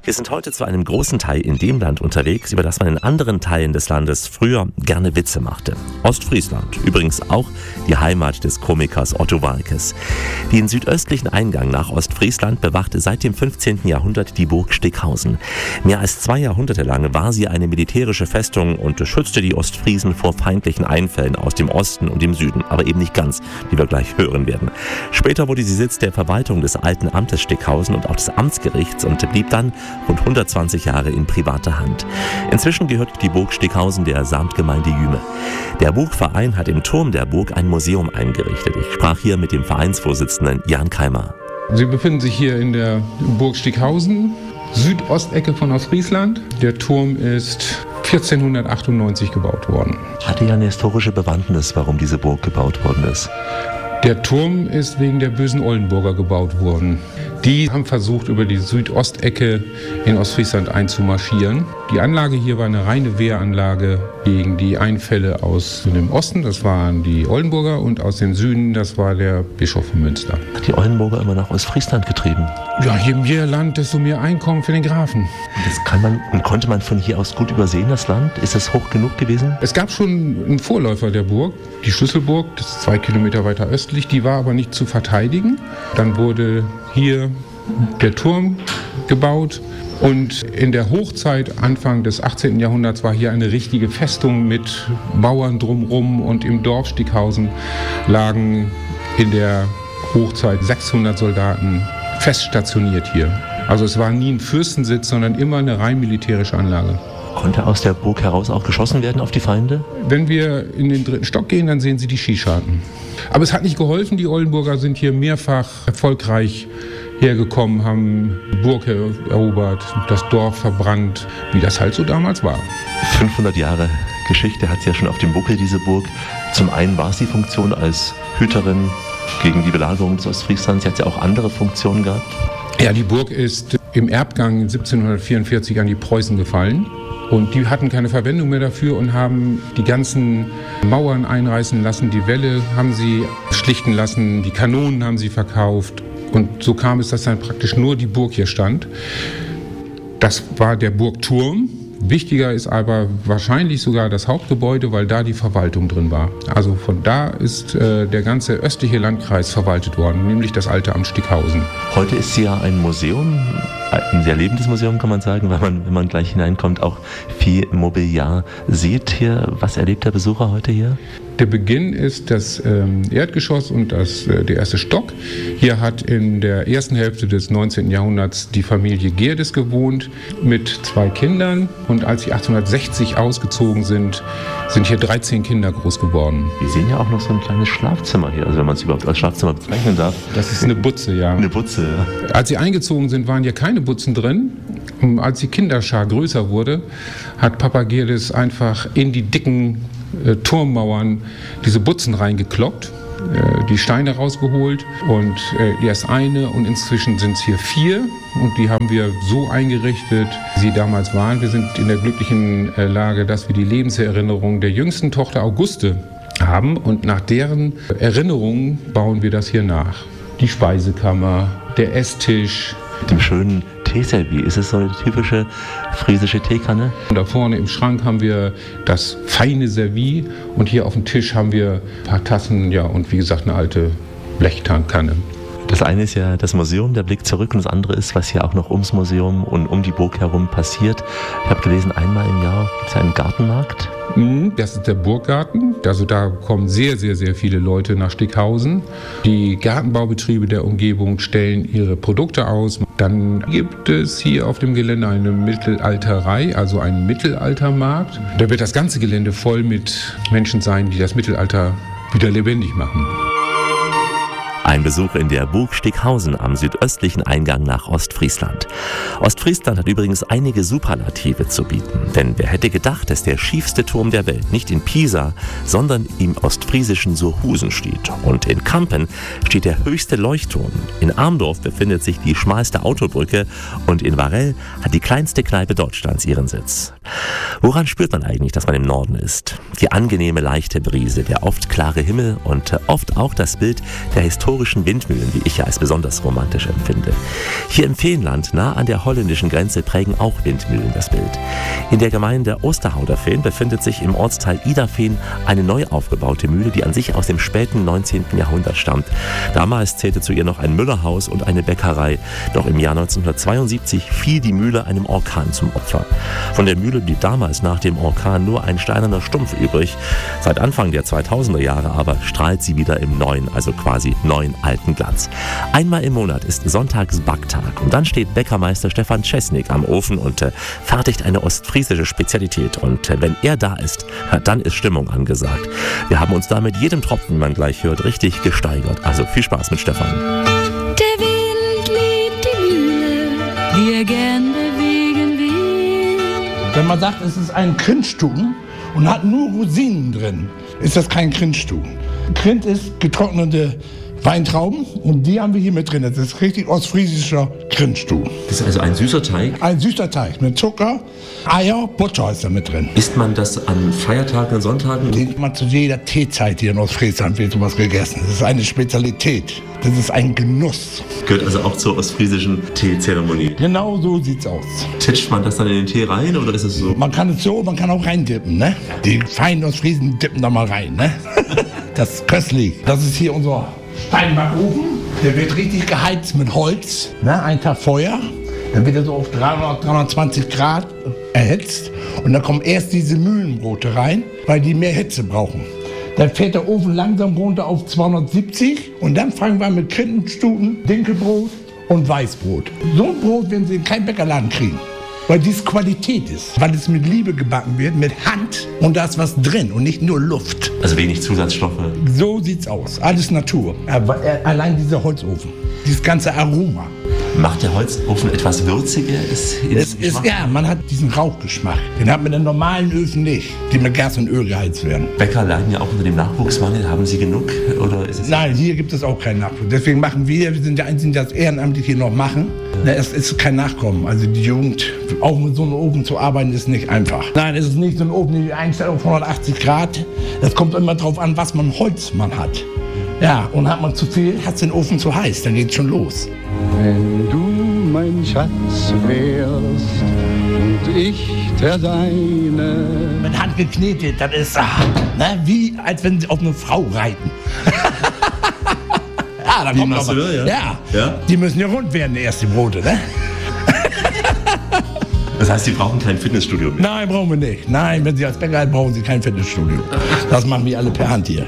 Wir sind heute zu einem großen Teil in dem Land unterwegs, über das man in anderen Teilen des Landes früher gerne Witze machte. Ostfriesland, übrigens auch die Heimat des Komikers Otto Waalkes. Den südöstlichen Eingang nach Ostfriesland bewachte seit dem 15. Jahrhundert die Burg Stickhausen. Mehr als 2 Jahrhunderte lang war sie eine militärische Festung und schützte die Ostfriesen vor feindlichen Einfällen aus dem Osten und dem Süden, aber eben nicht ganz, wie wir gleich hören werden. Später wurde sie Sitz der Verwaltung des alten Amtes Stickhausen und auch des Amtsgerichts und blieb dann rund 120 Jahre in privater Hand. Inzwischen gehört die Burg Stickhausen der Samtgemeinde Jüme. Der Burgverein hat im Turm der Burg ein Museum eingerichtet. Ich sprach hier mit dem Vereinsvorsitzenden Jan Keimer. Sie befinden sich hier in der Burg Stickhausen, Südostecke von Ostfriesland. Der Turm ist 1498 gebaut worden. Hatte ja eine historische Bewandtnis, warum diese Burg gebaut worden ist. Der Turm ist wegen der bösen Oldenburger gebaut worden. Die haben versucht, über die Südostecke in Ostfriesland einzumarschieren. Die Anlage hier war eine reine Wehranlage gegen die Einfälle aus dem Osten. Das waren die Oldenburger und aus dem Süden, das war der Bischof von Münster. Hat die Oldenburger immer nach Ostfriesland getrieben? Ja, je mehr Land, desto mehr Einkommen für den Grafen. Und konnte man von hier aus gut übersehen, das Land? Ist das hoch genug gewesen? Es gab schon einen Vorläufer der Burg, die Schlüsselburg, das ist 2 Kilometer weiter östlich, die war aber nicht zu verteidigen. Dann wurde hier der Turm gebaut und in der Hochzeit, Anfang des 18. Jahrhunderts, war hier eine richtige Festung mit Mauern drumherum und im Dorf Stickhausen lagen in der Hochzeit 600 Soldaten fest stationiert hier. Also es war nie ein Fürstensitz, sondern immer eine rein militärische Anlage. Konnte aus der Burg heraus auch geschossen werden auf die Feinde? Wenn wir in den 3. Stock gehen, dann sehen Sie die Schießscharten. Aber es hat nicht geholfen, die Oldenburger sind hier mehrfach erfolgreich hergekommen, haben die Burg erobert, das Dorf verbrannt, wie das halt so damals war. 500 Jahre Geschichte hat sie ja schon auf dem Buckel, diese Burg. Zum einen war es die Funktion als Hüterin gegen die Belagerung des Ostfrieslands. Sie hat ja auch andere Funktionen gehabt. Ja, die Burg ist im Erbgang 1744 an die Preußen gefallen. Und die hatten keine Verwendung mehr dafür und haben die ganzen Mauern einreißen lassen, die Wälle haben sie schlichten lassen, die Kanonen haben sie verkauft. Und so kam es, dass dann praktisch nur die Burg hier stand. Das war der Burgturm. Wichtiger ist aber wahrscheinlich sogar das Hauptgebäude, weil da die Verwaltung drin war. Also von da ist der ganze östliche Landkreis verwaltet worden, nämlich das alte Amt Stickhausen. Heute ist sie ja ein Museum, ein sehr lebendes Museum, kann man sagen, weil man, wenn man gleich hineinkommt, auch viel Mobiliar sieht hier. Was erlebt der Besucher heute hier? Der Beginn ist das Erdgeschoss und der erste Stock. Hier hat in der ersten Hälfte des 19. Jahrhunderts die Familie Gerdes gewohnt mit 2 Kindern. Und als sie 1860 ausgezogen sind, sind hier 13 Kinder groß geworden. Wir sehen ja auch noch so ein kleines Schlafzimmer hier, also wenn man es überhaupt als Schlafzimmer bezeichnen darf. Das ist eine Butze, ja. Eine Butze, ja. Als sie eingezogen sind, waren hier keine Butzen drin. Und als die Kinderschar größer wurde, hat Papa Gerdes einfach in die dicken Turmmauern diese Butzen reingekloppt, die Steine rausgeholt und erst eine und inzwischen sind es hier 4 und die haben wir so eingerichtet, wie sie damals waren. Wir sind in der glücklichen Lage, dass wir die Lebenserinnerung der jüngsten Tochter Auguste haben und nach deren Erinnerungen bauen wir das hier nach. Die Speisekammer, der Esstisch. Mit dem schönen Teeservie. Ist es so eine typische friesische Teekanne? Und da vorne im Schrank haben wir das feine Servie und hier auf dem Tisch haben wir ein paar Tassen, ja, und wie gesagt eine alte Blechtankanne. Das eine ist ja das Museum, der Blick zurück, und das andere ist, was hier auch noch ums Museum und um die Burg herum passiert. Ich habe gelesen, einmal im Jahr gibt es einen Gartenmarkt. Das ist der Burggarten. Also da kommen sehr, sehr, sehr viele Leute nach Stickhausen. Die Gartenbaubetriebe der Umgebung stellen ihre Produkte aus. Dann gibt es hier auf dem Gelände eine Mittelalterei, also einen Mittelaltermarkt. Da wird das ganze Gelände voll mit Menschen sein, die das Mittelalter wieder lebendig machen. Ein Besuch in der Burg Stickhausen am südöstlichen Eingang nach Ostfriesland. Ostfriesland hat übrigens einige Superlative zu bieten. Denn wer hätte gedacht, dass der schiefste Turm der Welt nicht in Pisa, sondern im ostfriesischen Surhusen steht. Und in Kampen steht der höchste Leuchtturm. In Armdorf befindet sich die schmalste Autobrücke und in Varel hat die kleinste Kneipe Deutschlands ihren Sitz. Woran spürt man eigentlich, dass man im Norden ist? Die angenehme leichte Brise, der oft klare Himmel und oft auch das Bild der historischen historischen Windmühlen, die ich ja als besonders romantisch empfinde. Hier im Veenland, nah an der holländischen Grenze, prägen auch Windmühlen das Bild. In der Gemeinde Osterhauderveen befindet sich im Ortsteil Iderveen eine neu aufgebaute Mühle, die an sich aus dem späten 19. Jahrhundert stammt. Damals zählte zu ihr noch ein Müllerhaus und eine Bäckerei. Doch im Jahr 1972 fiel die Mühle einem Orkan zum Opfer. Von der Mühle blieb damals nach dem Orkan nur ein steinerner Stumpf übrig. Seit Anfang der 2000er Jahre aber strahlt sie wieder im neuen, also quasi neuen alten Glanz. Einmal im Monat ist sonntags Backtag und dann steht Bäckermeister Stefan Czesnik am Ofen und fertigt eine ostfriesische Spezialität. Und wenn er da ist, dann ist Stimmung angesagt. Wir haben uns da mit jedem Tropfen, wie man gleich hört, richtig gesteigert. Also viel Spaß mit Stefan. Der Wind liebt die Mühle, die er gern bewegen will. Wenn man sagt, es ist ein Grindstuben und hat nur Rosinen drin, ist das kein Grindstuben. Grind ist getrocknete Weintrauben und die haben wir hier mit drin. Das ist richtig ostfriesischer Grindstuben. Das ist also ein süßer Teig? Ein süßer Teig mit Zucker, Eier, Butter ist da mit drin. Isst man das an Feiertagen und Sonntagen? Den man zu jeder Teezeit hier in Ostfriesland wird sowas gegessen. Das ist eine Spezialität. Das ist ein Genuss. Gehört also auch zur ostfriesischen Teezeremonie. Genau so sieht's aus. Titscht man das dann in den Tee rein oder ist es so? Man kann es so, man kann auch reindippen, ne? Die feinen Ostfriesen dippen da mal rein, ne? Das ist köstlich. Das ist hier unser Steinbackofen. Der wird richtig geheizt mit Holz, ne? Ein Tag Feuer. Dann wird er so auf 300, 320 Grad erhitzt. Und dann kommen erst diese Mühlenbrote rein, weil die mehr Hitze brauchen. Dann fährt der Ofen langsam runter auf 270 und dann fangen wir mit Krintenstuten, Dinkelbrot und Weißbrot. So ein Brot werden Sie in keinem Bäckerladen kriegen, weil dies Qualität ist, weil es mit Liebe gebacken wird, mit Hand und da ist was drin und nicht nur Luft. Also wenig Zusatzstoffe. So sieht's aus, alles Natur. Aber allein dieser Holzofen, dieses ganze Aroma. Macht der Holzofen etwas würziger? Ja, man hat diesen Rauchgeschmack. Den hat man in normalen Öfen nicht, die mit Gas und Öl geheizt werden. Bäcker leiden ja auch unter dem Nachwuchsmangel. Haben Sie genug? Oder ist es Nein, hier gibt es auch keinen Nachwuchs. Deswegen machen wir sind die Einzigen, die das ehrenamtlich hier noch machen. Ja. Es ist kein Nachkommen. Also die Jugend, auch mit so einem Ofen zu arbeiten, ist nicht einfach. Nein, es ist nicht so ein Ofen, die Einstellung auf 180 Grad. Es kommt immer darauf an, was man Holz man hat. Ja, und hat man zu viel, hat den Ofen zu heiß, dann geht's schon los. Wenn du mein Schatz wärst und ich der deine. Mit Hand geknetet, das ist ne, wie als wenn sie auf eine Frau reiten. Ja, da kommt noch mal. Ja. Die müssen ja rund werden, die ersten Brote, ne? Das heißt, Sie brauchen kein Fitnessstudio mehr? Nein, brauchen wir nicht. Nein, wenn Sie als Bäcker sind, brauchen Sie kein Fitnessstudio. Das machen wir alle per Hand hier.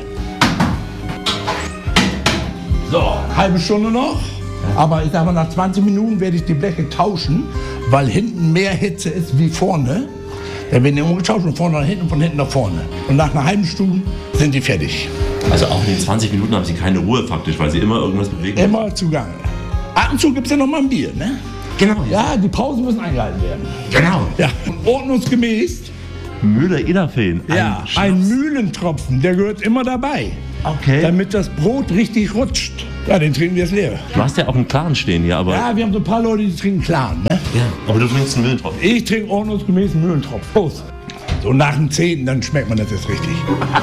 So, halbe Stunde noch. Aber ich sag mal, nach 20 Minuten werde ich die Bleche tauschen, weil hinten mehr Hitze ist wie vorne. Dann werden die umgetauscht von vorne nach hinten und von hinten nach vorne. Und nach einer halben Stunde sind die fertig. Also auch in den 20 Minuten haben Sie keine Ruhe faktisch, weil Sie immer irgendwas bewegen? Immer zugange. Ab und zu gibt es ja noch mal ein Bier, ne? Genau. Ja, die Pausen müssen eingehalten werden. Genau. Ja, und ordnungsgemäß. Mühle Iderveen. Ja, ein Mühlentropfen, der gehört immer dabei. Okay. Damit das Brot richtig rutscht. Ja, den trinken wir jetzt leer. Du hast ja auch einen Clan stehen hier, aber... Ja, wir haben so ein paar Leute, die trinken Clan, ne? Ja, aber du trinkst einen Mühlentropfen. Ich trinke ordnungsgemäß einen Mühlentropfen. Prost. So nach dem 10. dann schmeckt man das jetzt richtig.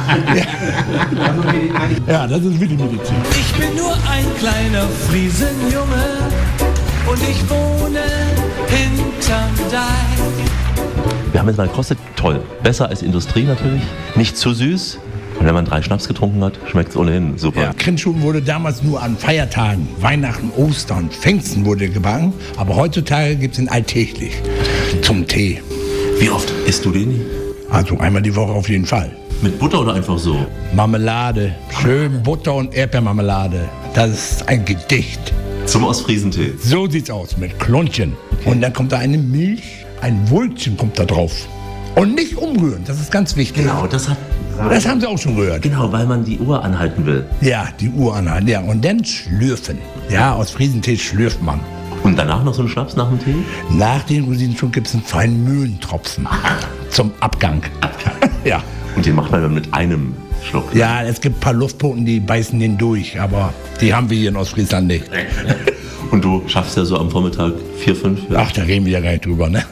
Ja, das ist wie die Medizin. Ich bin nur ein kleiner Friesenjunge und ich wohne hinterm Deich. Wir haben jetzt mal gekostet. Toll. Besser als Industrie natürlich. Nicht zu süß. Und wenn man 3 Schnaps getrunken hat, schmeckt es ohnehin super. Ja, Grindstuben wurde damals nur an Feiertagen, Weihnachten, Ostern, Pfingsten wurde gebacken. Aber heutzutage gibt es ihn alltäglich zum Tee. Wie oft isst du den? Also einmal die Woche auf jeden Fall. Mit Butter oder einfach so? Marmelade, schön Butter und Erdbeermarmelade. Das ist ein Gedicht. Zum Ostfriesentee? So sieht's aus, mit Klunchen. Okay. Und dann kommt da eine Milch, ein Wulstchen kommt da drauf. Und nicht umrühren, das ist ganz wichtig. Genau, das haben sie auch schon gehört. Genau, weil man die Uhr anhalten will. Ja, die Uhr anhalten, ja. Und dann schlürfen. Ja, aus Friesentee schlürft man. Und danach noch so einen Schnaps nach dem Tee? Nach den Rosinenschuhen gibt es einen feinen Mühlentropfen. Zum Abgang. Ja. Und den macht man mit einem Schluck? Ja, es gibt ein paar Luftpoten, die beißen den durch. Aber die haben wir hier in Ostfriesland nicht. Und du schaffst ja so am Vormittag 4, 5? Ja. Ach, da reden wir ja gar nicht drüber, ne?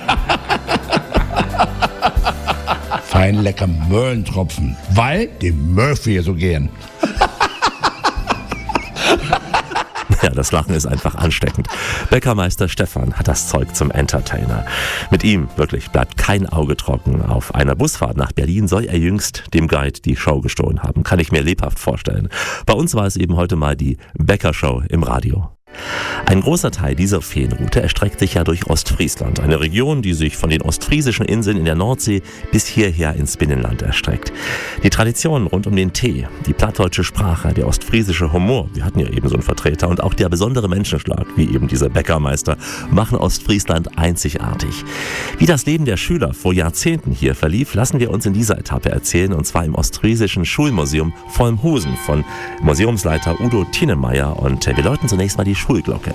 Fein lecker Möhrentropfen, weil den Murphy hier so gern. das Lachen ist einfach ansteckend. Bäckermeister Stefan hat das Zeug zum Entertainer. Mit ihm wirklich bleibt kein Auge trocken. Auf einer Busfahrt nach Berlin soll er jüngst dem Guide die Show gestohlen haben. Kann ich mir lebhaft vorstellen. Bei uns war es eben heute mal die Bäckershow im Radio. Ein großer Teil dieser Feenroute erstreckt sich ja durch Ostfriesland, eine Region, die sich von den ostfriesischen Inseln in der Nordsee bis hierher ins Binnenland erstreckt. Die Traditionen rund um den Tee, die plattdeutsche Sprache, der ostfriesische Humor, wir hatten ja eben so einen Vertreter, und auch der besondere Menschenschlag, wie eben dieser Bäckermeister, machen Ostfriesland einzigartig. Wie das Leben der Schüler vor Jahrzehnten hier verlief, lassen wir uns in dieser Etappe erzählen, und zwar im Ostfriesischen Schulmuseum Vollmhusen von Museumsleiter Udo Tienemeyer, und wir läuten zunächst mal die Schulglocke.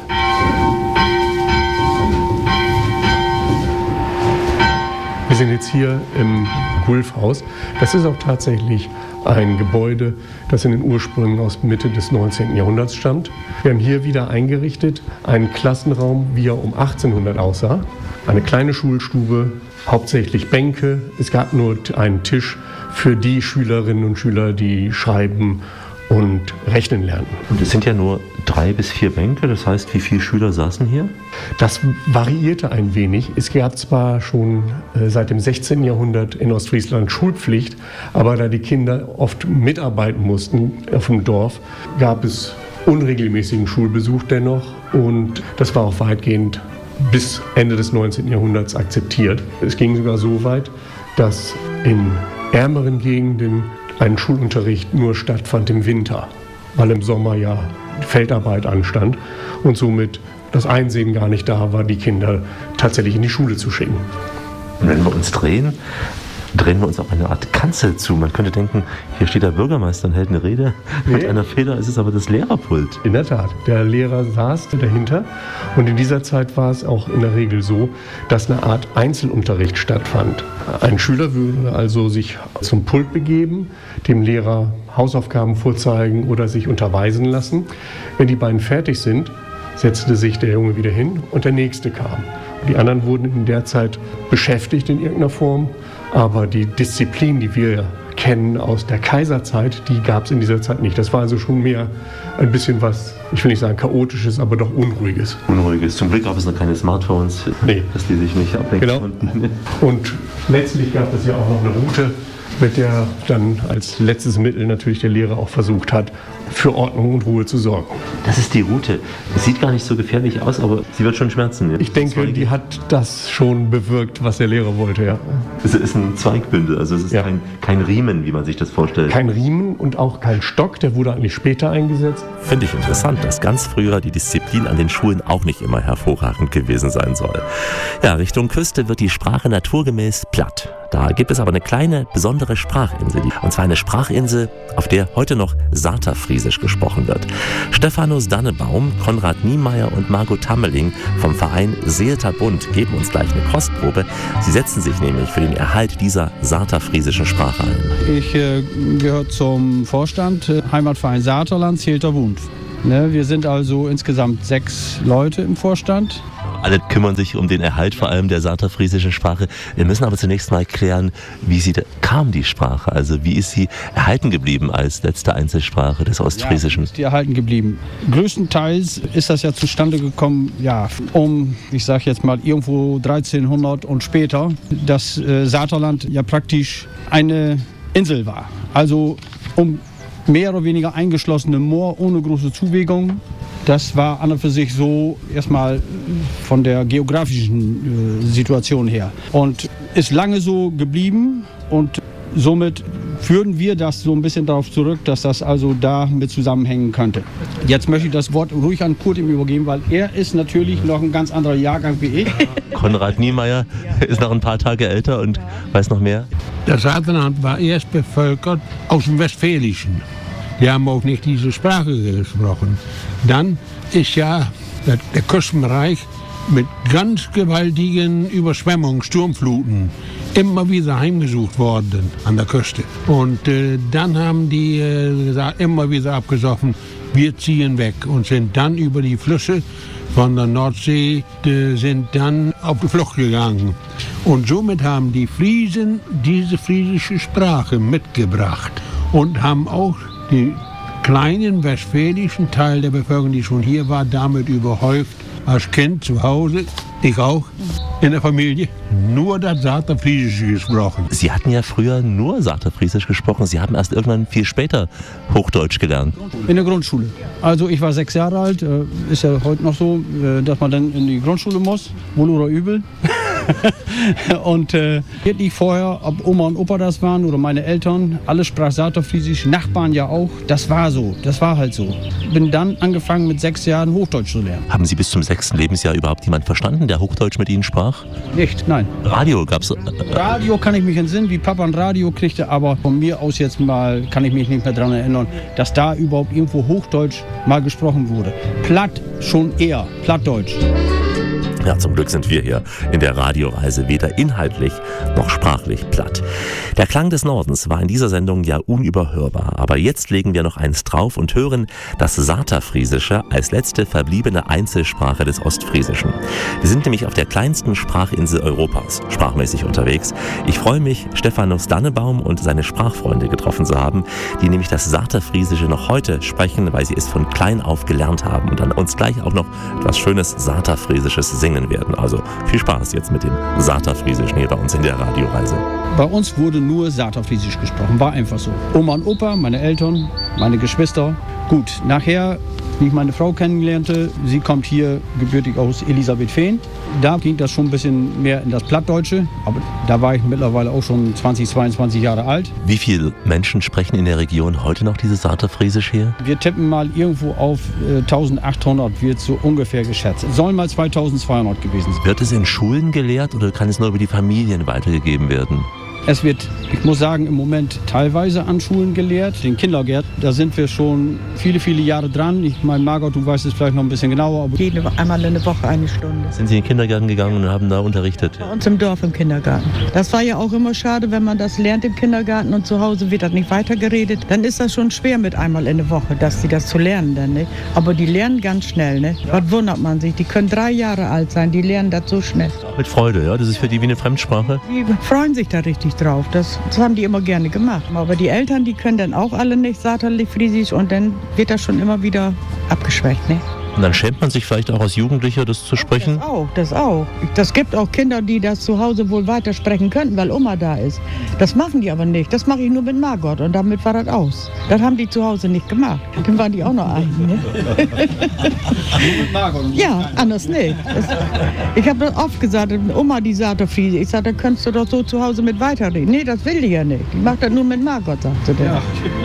Wir sind jetzt hier im Gulfhaus. Das ist auch tatsächlich ein Gebäude, das in den Ursprüngen aus Mitte des 19. Jahrhunderts stammt. Wir haben hier wieder eingerichtet einen Klassenraum, wie er um 1800 aussah. Eine kleine Schulstube, hauptsächlich Bänke. Es gab nur einen Tisch für die Schülerinnen und Schüler, die schreiben und rechnen lernen. Und es sind ja nur 3 bis 4 Bänke, das heißt, wie viele Schüler saßen hier? Das variierte ein wenig. Es gab zwar schon seit dem 16. Jahrhundert in Ostfriesland Schulpflicht, aber da die Kinder oft mitarbeiten mussten auf dem Dorf, gab es unregelmäßigen Schulbesuch dennoch, und das war auch weitgehend bis Ende des 19. Jahrhunderts akzeptiert. Es ging sogar so weit, dass in ärmeren Gegenden ein Schulunterricht nur stattfand im Winter, weil im Sommer ja Feldarbeit anstand und somit das Einsehen gar nicht da war, die Kinder tatsächlich in die Schule zu schicken. Und wenn wir uns drehen wir uns auf eine Art Kanzel zu. Man könnte denken, hier steht der Bürgermeister und hält eine Rede. Mit einer Feder ist es aber das Lehrerpult. In der Tat, der Lehrer saß dahinter, und in dieser Zeit war es auch in der Regel so, dass eine Art Einzelunterricht stattfand. Ein Schüler würde also sich zum Pult begeben, dem Lehrer Hausaufgaben vorzeigen oder sich unterweisen lassen. Wenn die beiden fertig sind, setzte sich der Junge wieder hin und der nächste kam. Die anderen wurden in der Zeit beschäftigt in irgendeiner Form, aber die Disziplin, die wir kennen aus der Kaiserzeit, die gab es in dieser Zeit nicht. Das war also schon mehr ein bisschen was, ich will nicht sagen chaotisches, aber doch Unruhiges. Unruhiges. Zum Glück gab es noch keine Smartphones, dass die sich nicht ablenken konnten. Und letztlich gab es ja auch noch eine Route, mit der dann als letztes Mittel natürlich der Lehrer auch versucht hat, für Ordnung und Ruhe zu sorgen. Das ist die Route. Es sieht gar nicht so gefährlich aus, aber sie wird schon schmerzen. Ja? Ich denke, die hat das schon bewirkt, was der Lehrer wollte, ja. Es ist ein Zweigbündel, also es ist kein Riemen, wie man sich das vorstellt. Kein Riemen und auch kein Stock, der wurde eigentlich später eingesetzt. Finde ich interessant, dass ganz früher die Disziplin an den Schulen auch nicht immer hervorragend gewesen sein soll. Ja, Richtung Küste wird die Sprache naturgemäß platt. Da gibt es aber eine kleine, besondere Sprachinsel. Und zwar eine Sprachinsel, auf der heute noch Saterfriesisch gesprochen wird. Stephanus Dannebaum, Konrad Niemeyer und Margot Tammeling vom Verein Seelter Bund geben uns gleich eine Kostprobe. Sie setzen sich nämlich für den Erhalt dieser saterfriesischen Sprache ein. Ich gehöre zum Vorstand Heimatverein Saterland, Seelter Bund. Wir sind also insgesamt 6 Leute im Vorstand. Alle kümmern sich um den Erhalt vor allem der saterfriesischen Sprache. Wir müssen aber zunächst mal klären, wie kam die Sprache? Also wie ist sie erhalten geblieben als letzte Einzelsprache des Ostfriesischen? Ja, ist die erhalten geblieben. Größtenteils ist das ja zustande gekommen, ich sage jetzt mal irgendwo 1300 und später, dass Saterland ja praktisch eine Insel war. Also mehr oder weniger eingeschlossene Moor ohne große Zuwegung. Das war an und für sich so erstmal von der geografischen Situation her und ist lange so geblieben, und somit führen wir das so ein bisschen darauf zurück, dass das also damit zusammenhängen könnte. Jetzt möchte ich das Wort ruhig an Kurt übergeben, weil er ist natürlich noch ein ganz anderer Jahrgang wie ich. Konrad Niemeyer ist noch ein paar Tage älter und weiß noch mehr. Das Saterland war erst bevölkert aus dem Westfälischen. Die haben auch nicht diese Sprache gesprochen. Dann ist ja der Küstenbereich mit ganz gewaltigen Überschwemmungen, Sturmfluten, immer wieder heimgesucht worden an der Küste. Und dann haben die immer wieder abgesoffen, wir ziehen weg, und sind dann über die Flüsse von der Nordsee sind dann auf die Flucht gegangen. Und somit haben die Friesen diese friesische Sprache mitgebracht und haben auch die kleinen westfälischen Teil der Bevölkerung, die schon hier war, damit überhäuft. Als Kind zu Hause, ich auch, in der Familie, nur das Saterfriesische gesprochen. Sie hatten ja früher nur Saterfriesisch gesprochen. Sie haben erst irgendwann viel später Hochdeutsch gelernt. In der Grundschule. Also ich war 6 Jahre alt, ist ja heute noch so, dass man dann in die Grundschule muss, wohl oder übel. Und wirklich vorher, ob Oma und Opa das waren oder meine Eltern, alle sprach Saterfriesisch, Nachbarn ja auch. Das war so, das war halt so. Bin dann angefangen mit 6 Jahren Hochdeutsch zu lernen. Haben Sie bis zum 6. Lebensjahr überhaupt jemand verstanden, der Hochdeutsch mit Ihnen sprach? Nicht, nein. Radio gab's? Radio kann ich mich entsinnen, wie Papa ein Radio kriegte, aber von mir aus jetzt mal kann ich mich nicht mehr daran erinnern, dass da überhaupt irgendwo Hochdeutsch mal gesprochen wurde. Platt schon eher, Plattdeutsch. Ja, zum Glück sind wir hier in der Radioreise weder inhaltlich noch sprachlich platt. Der Klang des Nordens war in dieser Sendung ja unüberhörbar, aber jetzt legen wir noch eins drauf und hören das Saterfriesische als letzte verbliebene Einzelsprache des Ostfriesischen. Wir sind nämlich auf der kleinsten Sprachinsel Europas sprachmäßig unterwegs. Ich freue mich, Stephanus Dannebaum und seine Sprachfreunde getroffen zu haben, die nämlich das Saterfriesische noch heute sprechen, weil sie es von klein auf gelernt haben und dann uns gleich auch noch etwas schönes Saterfriesisches singen werden. Also viel Spaß jetzt mit dem Saterfriesischen hier bei uns in der Radioreise. Bei uns wurde nur Saterfriesisch gesprochen, war einfach so. Oma und Opa, meine Eltern, meine Geschwister. Gut, nachher, wie ich meine Frau kennenlernte, sie kommt hier gebürtig aus Elisabethfehn. Da ging das schon ein bisschen mehr in das Plattdeutsche, aber da war ich mittlerweile auch schon 20, 22 Jahre alt. Wie viele Menschen sprechen in der Region heute noch dieses Saterfriesisch hier? Wir tippen mal irgendwo auf 1800, wird so ungefähr geschätzt. Sollen mal 2200 gewesen sein. Wird es in Schulen gelehrt oder kann es nur über die Familien weitergegeben werden? Es wird, ich muss sagen, im Moment teilweise an Schulen gelehrt. Den Kindergärten, da sind wir schon viele, viele Jahre dran. Ich meine, Margot, du weißt es vielleicht noch ein bisschen genauer. Aber Einmal in der Woche 1 Stunde. Sind Sie in den Kindergarten gegangen und haben da unterrichtet? Bei uns im Dorf im Kindergarten. Das war ja auch immer schade, wenn man das lernt im Kindergarten und zu Hause wird das nicht weitergeredet. Dann ist das schon schwer mit einmal in der Woche, dass sie das zu lernen dann, ne? Aber die lernen ganz schnell, ne? Was wundert man sich? Die können 3 Jahre alt sein, die lernen das so schnell. Mit Freude, ja? Das ist für die wie eine Fremdsprache? Die freuen sich da richtig drauf. Das haben die immer gerne gemacht. Aber die Eltern, die können dann auch alle nicht Saterfriesisch und dann wird das schon immer wieder abgeschwächt, ne? Und dann schämt man sich vielleicht auch als Jugendlicher, das zu sprechen? Das auch. Das gibt auch Kinder, die das zu Hause wohl weitersprechen könnten, weil Oma da ist. Das machen die aber nicht. Das mache ich nur mit Margot und damit war das aus. Das haben die zu Hause nicht gemacht. Dann waren die auch noch eigen. Ne? Ja, anders nicht. Ich habe oft gesagt, Oma, die Saterfriesisch. Ich sage, da könntest du doch so zu Hause mit weiterreden. Nee, das will die ja nicht. Die macht das nur mit Margot, sagt sie dann. Ja.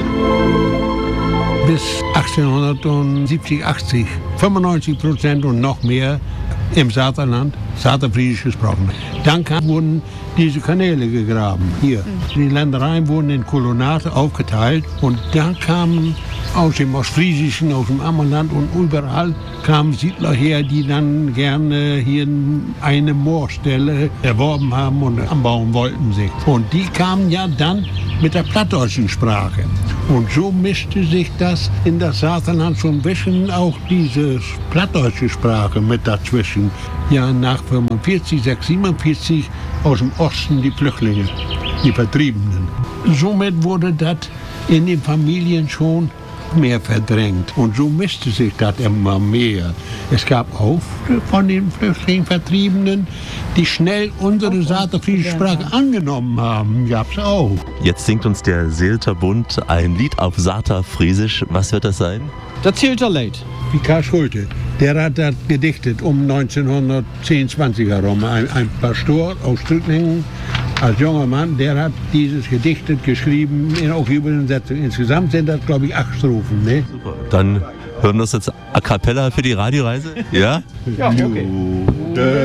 Bis 1870, 80, 95% und noch mehr im Saterland Saterfriesisch gesprochen. Dann wurden diese Kanäle gegraben. Hier. Die Ländereien wurden in Kolonate aufgeteilt und da kamen aus dem Ostfriesischen, aus dem Ammerland und überall kamen Siedler her, die dann gerne hier eine Moorstelle erworben haben und anbauen wollten sich. Und die kamen ja dann mit der plattdeutschen Sprache. Und so mischte sich das in das Saterland so ein bisschen auch diese plattdeutsche Sprache mit dazwischen. Ja, nach 45, 6, 47 aus dem Osten die Flüchtlinge, die Vertriebenen. Somit wurde das in den Familien schon mehr verdrängt. Und so mischte sich das immer mehr. Es gab auch von den Flüchtlingen Vertriebenen, die schnell unsere Saterfriesische Sprache angenommen haben. Gab es auch. Jetzt singt uns der Seelter-Bund ein Lied auf Saterfriesisch. Was wird das sein? Das Seelter Lied. Wie Karl Schulte, der hat das gedichtet um 1910, 20 herum. Ein Pastor aus Stücklingen, als junger Mann, der hat dieses gedichtet, geschrieben, in auch Übersetzung. Insgesamt sind das, glaube ich, 8 Strophen. Ne? Super. Dann hören wir uns jetzt a cappella für die Radioreise. Ja? Ja, okay.